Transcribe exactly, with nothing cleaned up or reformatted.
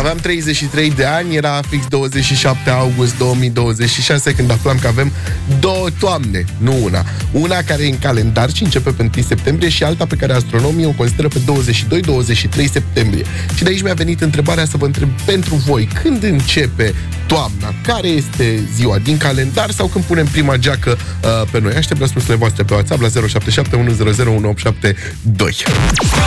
Aveam treizeci și trei de ani, era fix douăzeci și șapte august două mii douăzeci și șase când aflam că avem două toamne, nu una. Una care e în calendar și începe pe întâi septembrie și alta pe care astronomii o consideră pe douăzeci și doi douăzeci și trei septembrie. Și de aici mi-a venit întrebarea să vă întreb pentru voi, când începe toamna? Care este ziua? Din calendar sau când punem prima geacă uh, pe noi? Aștept răspunsurile voastre pe WhatsApp la zero șapte șapte unu zero zero unu opt șapte doi.